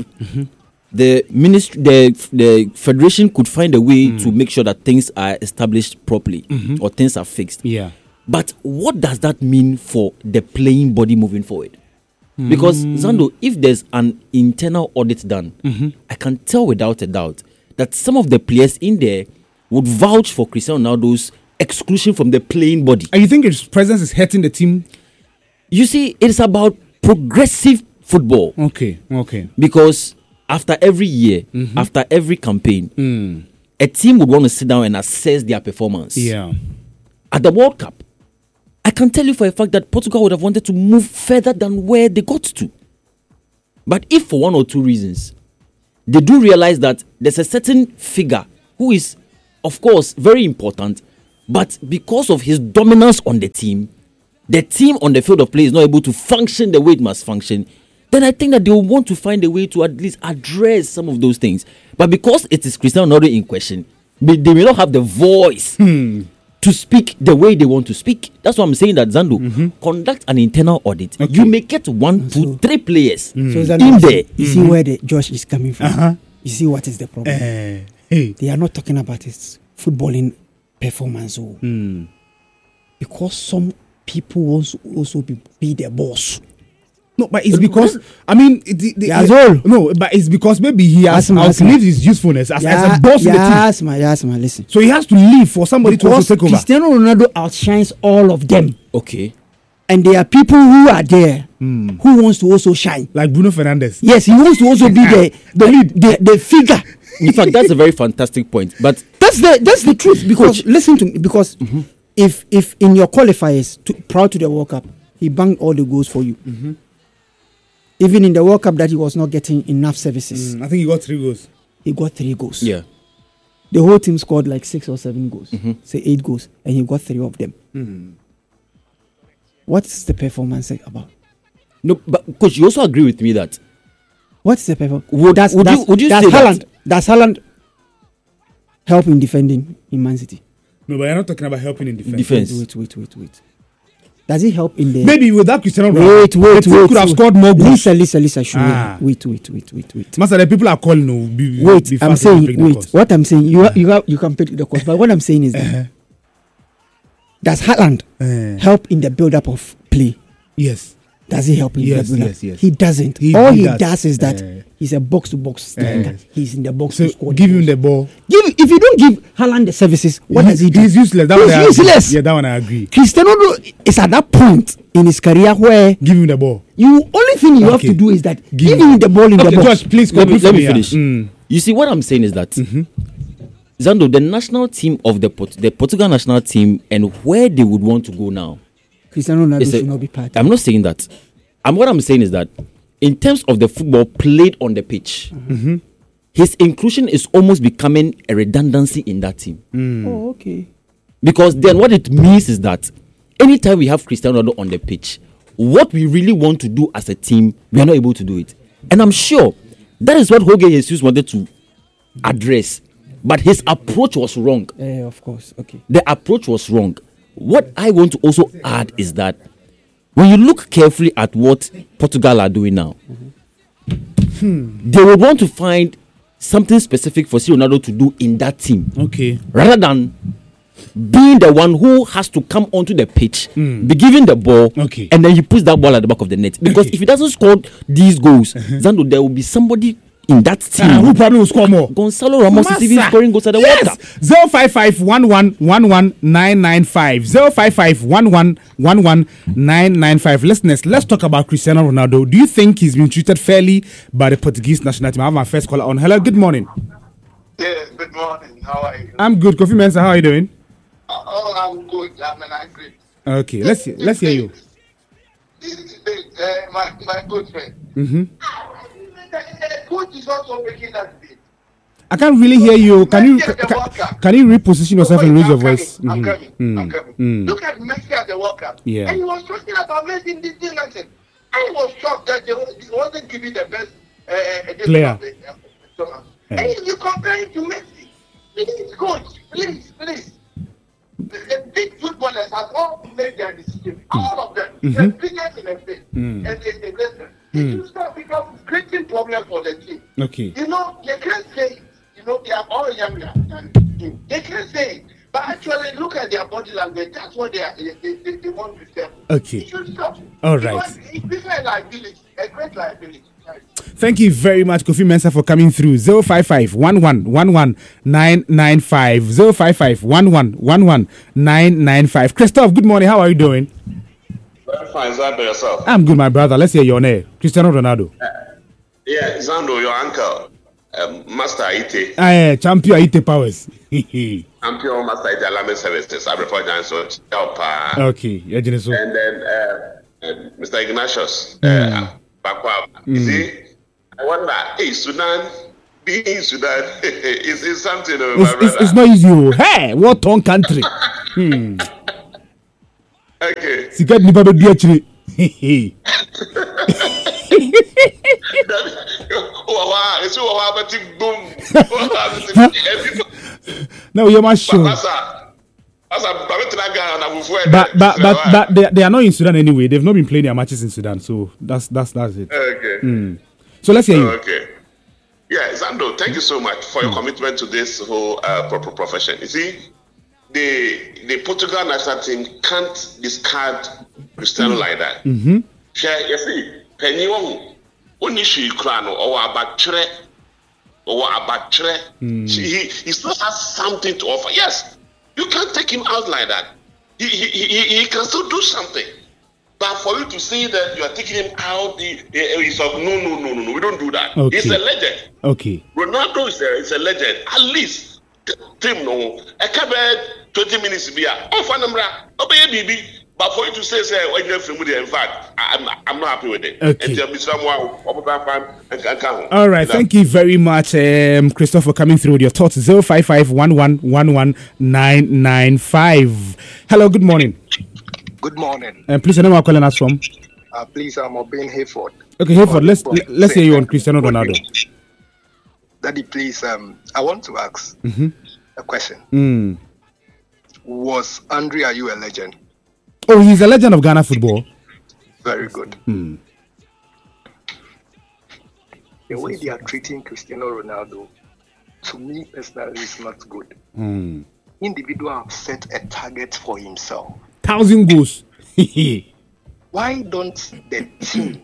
The ministry, the the federation could find a way to make sure that things are established properly Mhm. or things are fixed. Yeah. But what does that mean for the playing body moving forward? Because Zando, if there's an internal audit done, Mhm. I can tell without a doubt that some of the players in there would vouch for Cristiano Ronaldo's exclusion from the playing body. And you think his presence is hurting the team? You see, it's about progressive football. Okay. Okay. Because after every year, after every campaign, Mm. a team would want to sit down and assess their performance. Yeah. At the World Cup, I can tell you for a fact that Portugal would have wanted to move further than where they got to. But if for one or two reasons, they do realize that there's a certain figure who is, of course, very important, but because of his dominance on the team, the team on the field of play is not able to function the way it must function, then I think that they will want to find a way to at least address some of those things. But because it is Cristiano Ronaldo in question, they, they may not have the voice to speak the way they want to speak. That's why I'm saying that Zando, conduct an internal audit. Okay. You may get one, two, So- three players So in that there. you see where the Josh is coming from. Uh-huh. You see what is the problem. Eh, hey. They are not talking about his footballing performance. Oh. Mm. Because some people want to also be, be the boss. No, but it's because I mean, it, the, the, That's all. No, but it's because maybe he has Asma, Asma. outlived his usefulness as, as a boss in the team. yes, ma, yes, ma, listen. So he has to leave for somebody to Because also take over. Cristiano Ronaldo outshines all of them. Okay. And there are people who are there Hmm. who wants to also shine. Like Bruno Fernandes. Yes, he wants to also be the the lead, the, the figure. In fact, that's a very fantastic point. But That's the that's the truth. Because listen to me. Because if if in your qualifiers to, prior to the World Cup, he banged all the goals for you. Even in the World Cup that he was not getting enough services, Mm, I think he got three goals. he got three goals. yeah, The whole team scored like six or seven goals, say eight goals, and he got three of them. What's the performance about? no, but coach, you also agree with me that What's the performance? Would- that's, would you- that's, would you that's say that- Haaland, Does Haaland help in defending in Man City? No, but you're not talking about helping in defense. Defense. Wait, wait, wait, wait. Does he help in the? Maybe without Cristiano Wait, Ronaldo, wait, the wait. team could have wait. scored more goals. Listen, listen, listen. Sure. Ah. Wait, wait, wait, wait, wait. Master, the people are calling. No, be, Wait, be I'm fast and saying, break the wait. course. What I'm saying, you have, you have, you can pick the course, but what I'm saying is that Uh-huh. does Haaland Eh, help in the build-up of play? yes. Does he help in Yes, the build-up? yes, yes. He doesn't. He- All he he, does. does. is that Eh. he's a box-to-box striker. Eh. He's in the box So to score. give the him goals. the ball. Give if you don't give Haaland the services, what does he do? He's useless. That He's one I agree. useless. Yeah, that one I agree. Cristiano Ronaldo is at that point in his career where Give him the ball. you only thing you have Okay. to do is that Give give, him- him the ball in Okay, the box. George, please let me, conclude let for me yeah. finish. Mm. You see, what I'm saying is that Zando, the national team of the Port- the Portugal national team and where they would want to go now. Cristiano Ronaldo It's a- should not be part. I'm not saying that. And what I'm saying is that in terms of the football played on the pitch, Mm-hmm. his inclusion is almost becoming a redundancy in that team. Oh, okay. Because then what it means is that anytime we have Cristiano Ronaldo on the pitch, what we really want to do as a team, we are not able to do it. And I'm sure that is what Jorge Jesus wanted to address. But his approach was wrong. Eh, of course. Okay. The approach was wrong. What I want to also add is that when you look carefully at what Portugal are doing now, Hmm. they would want to find something specific for Cristiano Ronaldo to do in that team Okay. rather than being the one who has to come onto the pitch, be given the ball, Okay. and then he puts that ball at the back of the net. Because Okay. if he doesn't score these goals, Zando, there will be somebody in that team. Ah, who probably will score more? Gonzalo Ramos is even Massa. scoring goals at the World Cup. Yes. Zero five five one one one one nine nine five zero five five one one one one nine nine five. Listeners, let's talk about Cristiano Ronaldo. Do you think he's been treated fairly by the Portuguese national team? I have my first caller on. Hello, good morning. Yes, good morning. How are you? I'm good. Kofi Mensah, how are you doing? Oh, I'm good. I'm an angry. Okay, let's let's hear you. This is uh, my, my good friend. Mm-hmm. The coach is also making that bid. I can't really hear you. Can you Messi at the can, World Cup. can you reposition yourself and raise your I'm voice? coming, I'm Mhm. coming. Mm, I'm coming. mm. Look at Messi at the World Cup. Yeah. And he was talking about making this thing like that. I was shocked that they wa- they wasn't giving the best uh, uh, this Player. of the, uh, so, Yeah. And you compare it to Messi. Please, coach, please, please. The, the big footballers have all made their decision. All of them. Mhm. The biggest in the field. Mm. And they say, listen, Mm. it will start because creating problem for the team. Okay. You know, they can't say it. You know, they are all younger than you. They can't say it. But actually, look at their body language. That's what they are, they, they, they, they want to tell. Okay. It should stop. All Because right. It's become a liability, a great liability. Thank you very much, Kofi Mensah, for coming through. zero five five one one one one nine nine five zero five five one one one one nine nine five. Christoph, good morning. How are you doing? Very fine, Zando, yourself. I'm good, my brother. Let's hear your name. Cristiano Ronaldo. Yeah, Zando, your uncle, um, Master Ite, Ah, uh, champion Ite Powers. champion Master Ite Alarming Services, I report down so help. uh, Okay, yeah, Geneso. And then uh, uh, Mister Ignatius, Mm. uh, Bakwa. You see, I wonder, hey, Sudan, being in Sudan is, is something, uh, my It's, it's, brother. it's not easy. Oh. Hey, what tongue country? Hmm. Okay. Sikat ni baba dia chiri. Oh, wow, it's all about it, boom. No, you're my show. Masa, Masa, Babet Naga, and I will wear But but that. but but they, they are not in Sudan anyway. They've not been playing their matches in Sudan, so that's that's that's it. Okay. Mm. So let's hear you. Okay. Yeah, Zando, thank you so much for your commitment to this whole uh, pro- pro- profession. You see, the the Portugal national team can't discard Cristiano like that. Mm-hmm. Share, you see, penny one, only she crown or about tre, or about tre. He he still has something to offer. Yes, you can't take him out like that. He he he, he can still do something. But for you to say that you are taking him out, he, he, he's like, no, no, no, no, no, we don't do that. Okay. He's a legend. Okay. Ronaldo is a, is a legend. At least, t- team no. I can't twenty minutes be a. Oh, Fanamra, oh, baby. But for you to say, say, when you're familiar, in fact, I, I'm, I'm not happy with it. Okay. And tell me someone, and can All right, thank you very much, um, Christoph, for coming through with your thoughts. Zero five five one one one one nine nine five. Hello, good morning. Good morning. And please, I know where you're calling us from. Uh, please, I'm Obin Hayford. Okay, Hayford, let's let's hear you on Cristiano Ronaldo. Daddy, please, um, I want to ask Mm-hmm. a question. Mm. Was Andre Ayew a legend? Oh, he's a legend of Ghana football. Very good. Mm. The way they are treating Cristiano Ronaldo, to me personally, is not good. Mm. Individual have set a target for himself. Thousand goals. Why don't the team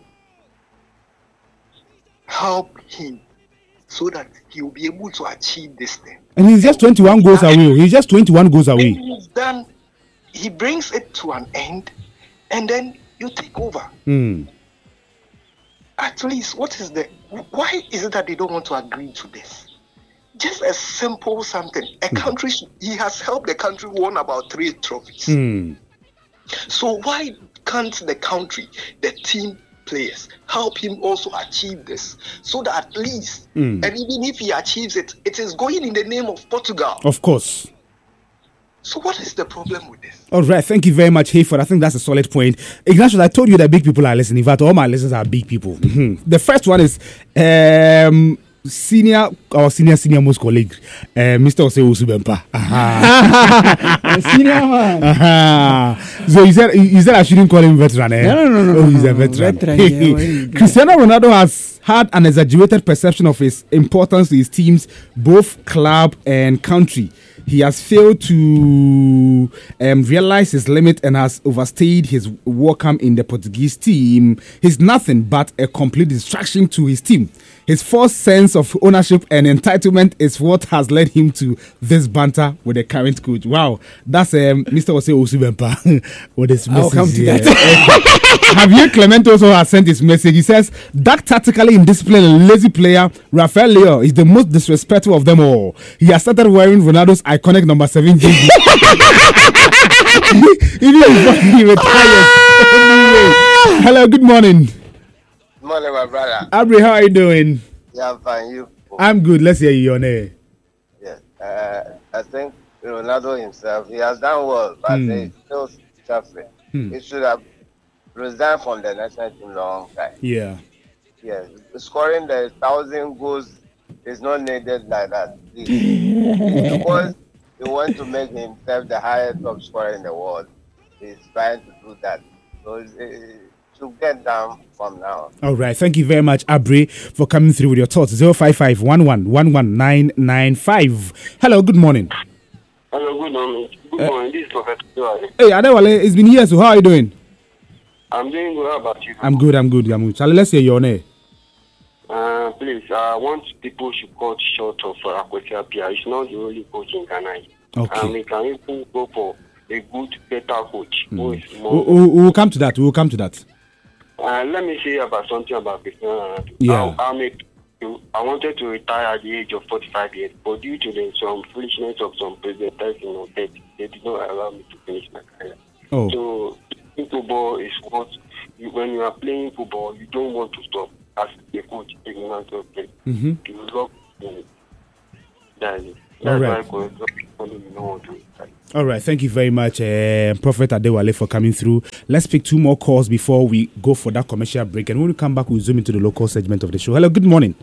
help him so that he will be able to achieve this thing? And he's just twenty-one goals away. He's just twenty-one goals When away. he's done, he brings it to an end, and then you take over. Mm. At least, what is the why is it that they don't want to agree to this? just a simple something. A mm. country, he has helped the country won about three trophies. Mm. So why can't the country, the team players, help him also achieve this, so that at least, mm. and even if he achieves it, it is going in the name of Portugal. Of course. So what is the problem with this? All right, thank you very much, Hayford. I think that's a solid point. Ignatius, I told you that big people are listening. In fact, all my listeners are big people. Mm-hmm. The first one is um, senior, our senior, senior most colleague, uh, Mister Osei Osubempa. Senior man. Uh-huh. So you said, you said I shouldn't call him veteran, eh? No, no, no, no. Oh, he's no, a veteran. veteran yeah, Cristiano Ronaldo has had an exaggerated perception of his importance to his teams, both club and country. He has failed to um, realize his limit and has overstayed his welcome in the Portuguese team. He's nothing but a complete distraction to his team. His false sense of ownership and entitlement is what has led him to this banter with the current coach. Wow, that's um, Mister Osei Osubempa with his message. I'll come to here. that. Javier Clement also has sent his message. He says, that tactically indisciplined and lazy player, Rafael Leo, is the most disrespectful of them all. He has started wearing Ronaldo's iconic number seven jersey. Even before he retired. Anyway, hello, good morning. Good morning, my brother. Abri, how are you doing? Yeah, I'm fine. You? I'm good. Let's hear you on air. Yes. Uh, I think Ronaldo himself, he has done well, but Hmm. he's still suffering. Hmm. He should have resigned from the national team long time. Yeah. Yes. Scoring the thousand goals is not needed like that. Because he wants to make himself the highest top scorer in the world. He's trying to do that. So it's, it, to get down from now. All right. Thank you very much, Abri, for coming through with your thoughts. zero five five one one one one nine nine five. Hello, good morning. Hello, good morning. Good Uh, morning. This is Professor Joy. Hey, Adewale, it's been years, so how are you doing? I'm doing good. How about you? I'm good, I'm good, I'm good. Charlie, let's hear your name. Uh, please, I want people should cut short of uh, Akwesi Appiah. It's not the only coach in Ghana. Okay. And we can even go for a good, better coach. Mm. Who is We more. we- we will come to that. We will come to that. Uh, let me say about something about Cristiano Ronaldo. Yeah. I, I, make, I wanted to retire at the age of forty-five years, but due to the, some foolishness of some presidents, you know, they, they did not allow me to finish my career. Oh. So, football is what, you, when you are playing football, you don't want to stop as a coach in order to play. Mm-hmm. You love it. That's it. All That's right. why I go, you don't want to retire. All right. Thank you very much, uh, Prophet Adewale, for coming through. Let's pick two more calls before we go for that commercial break. And when we come back, we'll zoom into the local segment of the show. Hello, good morning.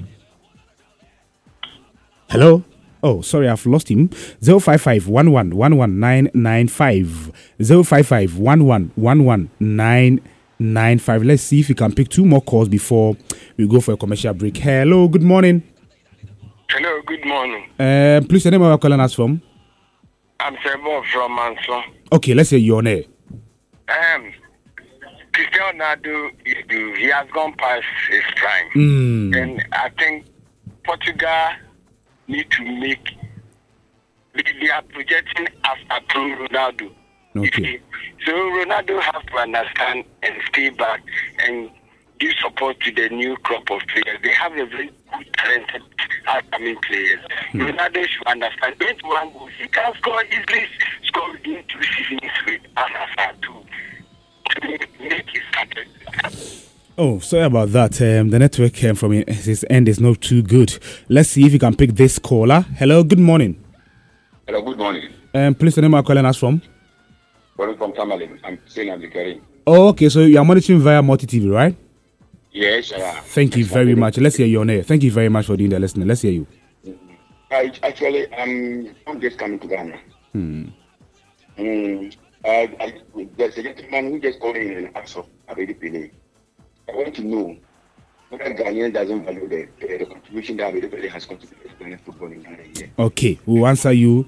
Hello? Oh, sorry, I've lost him. zero five five one one one one nine nine five. zero five five one one one one nine nine five. Let's see if we can pick two more calls before we go for a commercial break. Hello, good morning. Hello, good morning. Uh, please, the name of our calling us from? I'm Sebo from Manso. Okay, let's hear your name. Um, Cristiano Ronaldo, he he has gone past his prime. Mm. And I think Portugal need to make, they, they are projecting after pro Ronaldo. Okay. So Ronaldo has to understand and stay back and give support to the new crop of players. They have a very good, talented, upcoming players. Hmm. Ronaldo should understand. twenty-one goals, he can score easily, score within two seasons with Al-Nassr to make it started. Oh, sorry about that. Um, the network um, from his end is not too good. Let's see if you can pick this caller. Hello, good morning. Hello, good morning. Um, please, the name I'm calling us from? Calling from Tamale. I'm saying I'm the Karim. Oh, okay. So you are monitoring via Multi T V, right? Yes, I am. Thank you very much. Let's hear your name. Thank you very much for doing the listening. Let's hear you. I, actually, um, I'm just coming to Ghana. Hmm. Um, I, I, there's a gentleman who just called in and asked of Abedi Pele. I want to know whether Ghanaian doesn't value the, the, the contribution that Abedi Pele has contributed to Ghanaian football in Ghana here. Okay, we'll answer you.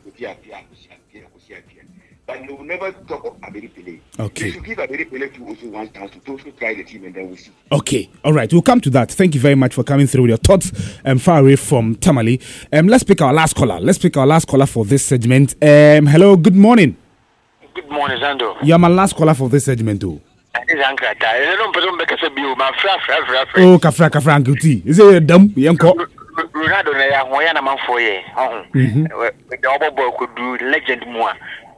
But they will never talk of Abedi Pele. Okay. They should give Abedi Pele to also one chance to also try the team and then we'll see. Okay, all right. We'll come to that. Thank you very much for coming through with your thoughts um, far away from Tamale. Um, let's pick our last caller. Let's pick our last caller for this segment. Um, hello, good morning. Good morning, Zando. You are my last caller for this segment, too. This is Ankrata. I don't put on because of you, my friend, friend, friend. Oh, Kafra, Kafra, Uncle T. Is it dumb? Yanko? Ronaldo na ya hoya na manfo ye. Oh. The other boy could do legend more.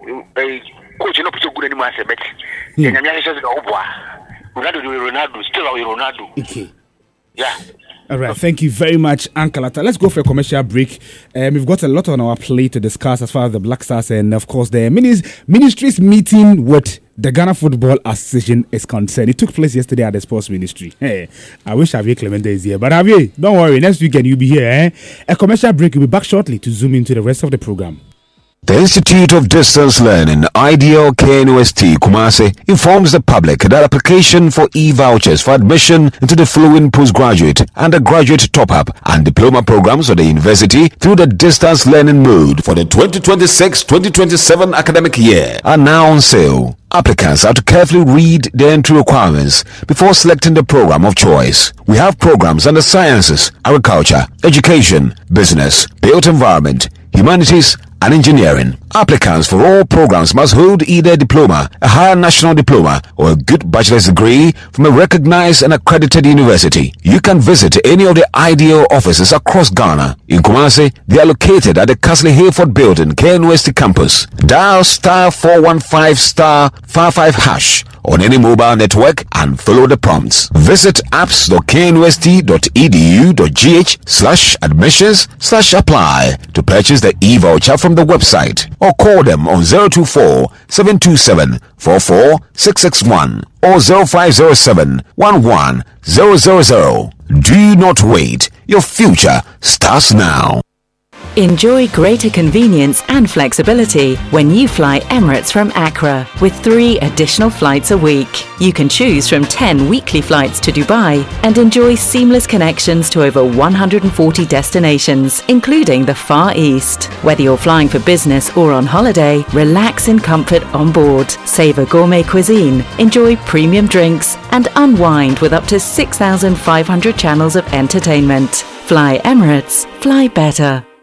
Coach no put good anymore say bet. The Nyamia says the Obwa. Ronaldo Ronaldo still our Ronaldo. Okay. Yeah. All right, thank you very much, Uncle Atta. Let's go for a commercial break. Um, we've got a lot on our plate to discuss as far as the Black Stars and, of course, the minis- ministry's meeting with the Ghana Football Association is concerned. It took place yesterday at the Sports Ministry. Hey, I wish Javier Clemente is here, but Javier, don't worry. Next weekend you'll be here. Eh? A commercial break. We'll be back shortly to zoom into the rest of the program. The Institute of Distance Learning, Ideal K N U S T Kumasi, informs the public that application for e-vouchers for admission into the following postgraduate, undergraduate top-up and diploma programs of the university through the distance learning mode for the twenty twenty-six twenty twenty-seven academic year are now on sale. Applicants have to carefully read the entry requirements before selecting the program of choice. We have programs under sciences, agriculture, education, business, built environment, humanities, and engineering. Applicants for all programs must hold either a diploma, a higher national diploma, or a good bachelor's degree from a recognized and accredited university. You can visit any of the Ideal offices across Ghana. In Kumasi, they are located at the Castle Hayford Building, K N U S T campus. Dial star four one five star five five hash on any mobile network and follow the prompts. Visit apps dot k n u s t dot e d u dot g h slash admissions slash apply to purchase the e-voucher from the website, or call them on zero two four seven two seven four four six six one or zero five zero seven one one zero zero zero. Do not wait. Your future starts now. Enjoy greater convenience and flexibility when you fly Emirates from Accra with three additional flights a week. You can choose from ten weekly flights to Dubai and enjoy seamless connections to over one hundred forty destinations, including the Far East. Whether you're flying for business or on holiday, relax in comfort on board, savor gourmet cuisine, enjoy premium drinks, and unwind with up to six thousand five hundred channels of entertainment. Fly Emirates, fly better.